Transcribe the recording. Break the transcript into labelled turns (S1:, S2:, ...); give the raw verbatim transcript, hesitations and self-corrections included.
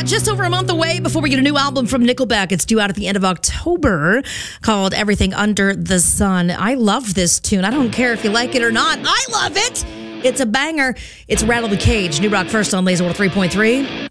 S1: just over a month away before we get a new album from Nickelback. It's due out at the end of October, called Everything Under the Sun. I love this tune. I don't care if you like it or not. I love it. It's a banger. It's Rattle the Cage. New Rock First on Laser one oh three point three.